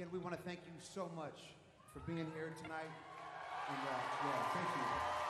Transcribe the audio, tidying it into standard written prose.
again, we want to thank you so much for being here tonight. And yeah, thank you.